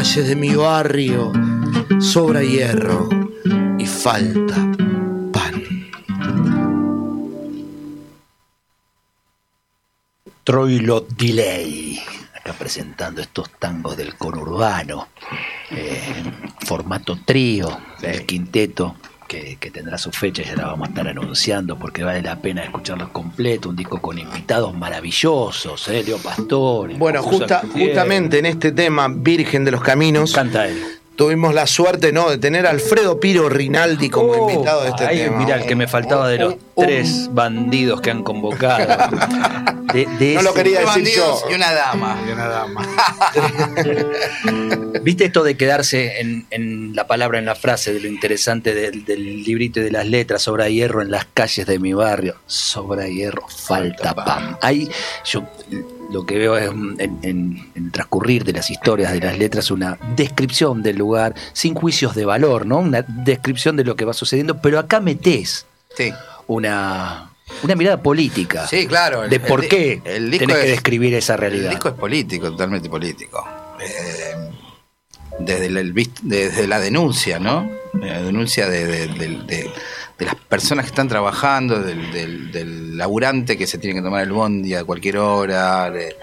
calles de mi barrio sobra hierro y falta pan. Troilo Delay, acá presentando estos tangos del conurbano, formato trío, el quinteto que tendrá su fecha, ya la vamos a estar anunciando porque vale la pena escucharlos completo, un disco con invitados maravillosos, Leo Pastore. Bueno, justamente en este tema, Virgen de los Caminos, Canta él. Tuvimos la suerte, ¿no?, de tener a Alfredo Piro Rinaldi como invitado de este tema. Mira, el que me faltaba de los tres bandidos que han convocado. No lo quería decir yo. Y una dama. ¿Viste esto de quedarse en la palabra, en la frase, de lo interesante del librito y de las letras? Sobra hierro en las calles de mi barrio. Sobra hierro, falta pan. Ahí yo lo que veo es en el transcurrir de las historias, de las letras, una descripción del lugar, sin juicios de valor, ¿no? Una descripción de lo que va sucediendo, pero acá metés una mirada política. Sí, claro. De por qué tenés que describir esa realidad. El disco es político, totalmente político. Desde la denuncia, ¿no? La denuncia de las personas que están trabajando, del laburante que se tiene que tomar el bondi a cualquier hora, de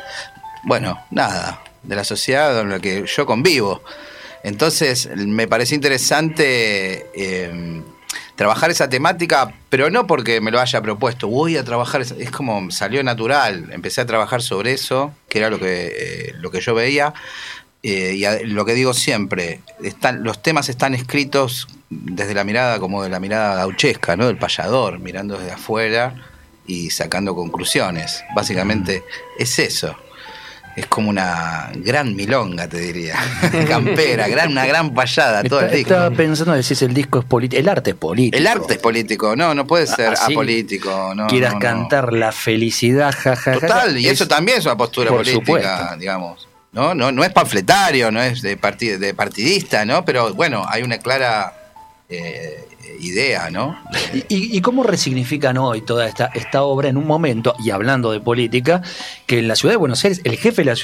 la sociedad en la que yo convivo. Entonces me pareció interesante trabajar esa temática, pero no porque me lo haya propuesto, voy a trabajar, es como salió natural, empecé a trabajar sobre eso, que era lo que yo veía. Y lo que digo siempre, los temas están escritos desde la mirada, como de la mirada gauchesca, ¿no? Del payador, mirando desde afuera y sacando conclusiones. Básicamente es eso. Es como una gran milonga, te diría. Campera, una gran payada, todo el disco. Estaba pensando, decís, el disco es político. El arte es político. El arte es político, no puede ser apolítico. Quieras cantar la felicidad, jajaja. Total, y eso también es una postura política, supuesto, digamos. No es panfletario, no es de partidista, ¿no? Pero bueno, hay una clara idea, ¿no? ¿Y cómo resignifican hoy toda esta obra en un momento, y hablando de política, que en la ciudad de Buenos Aires, el jefe de la ciudad